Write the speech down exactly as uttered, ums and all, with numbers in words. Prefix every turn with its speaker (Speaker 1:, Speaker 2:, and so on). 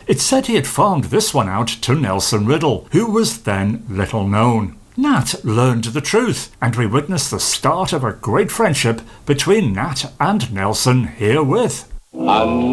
Speaker 1: It's said he had farmed this one out to Nelson Riddle, who was then little known. Nat learned the truth, and we witnessed the start of a great friendship between Nat and Nelson herewith.